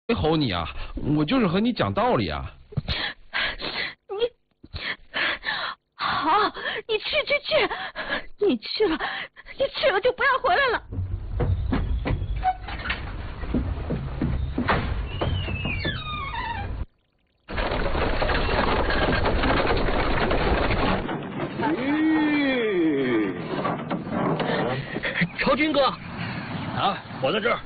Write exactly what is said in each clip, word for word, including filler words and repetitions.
没吼你啊，我就是和你讲道理啊。 你好，你去去去，你去了，你去了就不要回来了。 嗯， 朝军哥， 啊，我在这儿。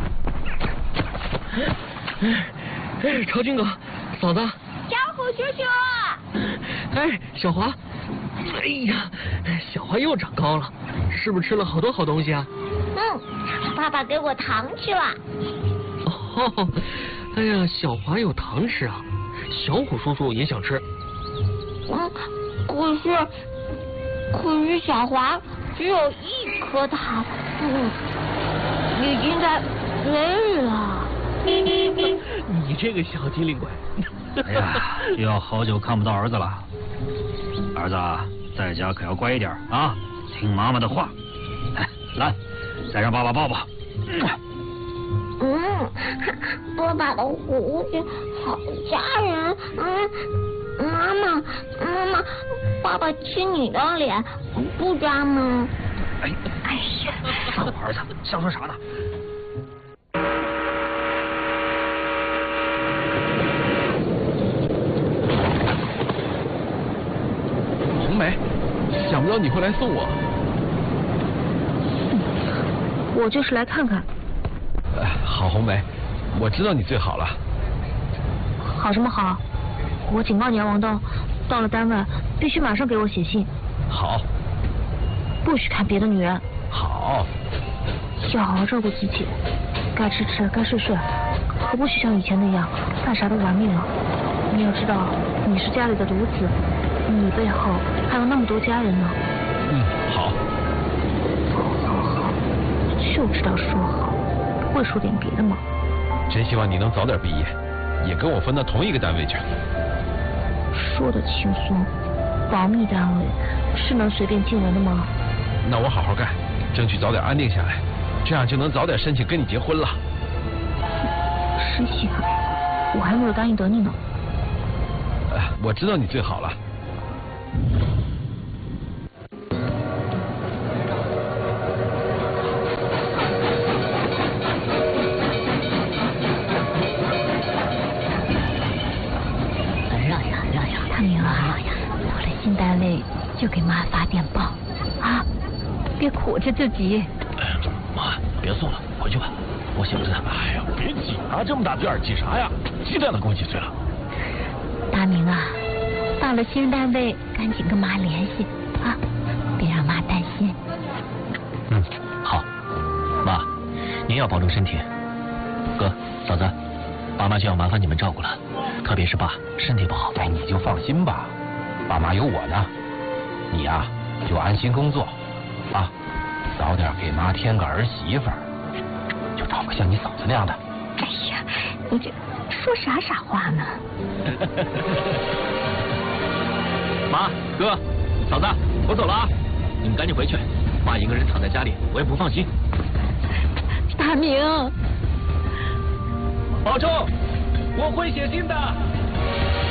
哎，朝军哥，嫂子。 小虎叔叔。 哎，小华。哎呀，小华又长高了，是不是吃了好多好东西啊？ 嗯，爸爸给我糖吃了。 哦，哎呀，小华有糖吃啊，小虎叔叔也想吃。 嗯，可是，可是小华只有一颗糖，嗯，已经在累了。 你这个小机灵鬼！ 哎呀，又要好久看不到儿子了。儿子在家可要乖一点啊，听妈妈的话。哎，来，再让爸爸抱抱。 嗯，爸爸的胡子好吓人。嗯，妈妈，妈妈，爸爸亲你的脸不抓吗？ 哎，哎呀，说我儿子，想说啥呢？ 红梅，想不到你会来送我。 我就是来看看。 呃，好，红梅，我知道你最好了。 好什么好？我警告你啊，王豆，到了单位必须马上给我写信。 好。 不许看别的女人。 好。 要好好照顾自己，该吃吃，该睡睡，可不许像以前那样干啥都玩命啊！你要知道，你是家里的独子，你背后还有那么多家人呢。 嗯，好。 好，好，好，就知道说好，不会说点别的吗？ 真希望你能早点毕业，也跟我分到同一个单位去。 说的轻松，保密单位是能随便进人的吗？ 那我好好干，争取早点安定下来，这样就能早点申请跟你结婚了。 失信，我还没有答应得你呢。 呃，我知道你最好了。 让呀让呀，大明啊，到了新单位就给妈发电报啊，别苦着自己。 妈，别送了，回去吧，我醒着呢。哎呀，别急啊，这么大点儿急啥呀？鸡蛋都跟我几岁了。 大明啊，到了新单位赶紧跟妈联系啊，别让妈担心。 嗯，好。妈，您要保重身体。哥，嫂子，爸妈就要麻烦你们照顾了，特别是爸身体不好。 哎，你就放心吧，爸妈有我呢。你呀、啊，就安心工作啊，早点给妈添个儿媳妇儿，就找个像你嫂子那样的。 哎呀，你这说啥傻话呢？ 妈，哥，嫂子，我走了啊，你们赶紧回去。妈一个人躺在家里，我也不放心。 大明， 保重，我会写信的。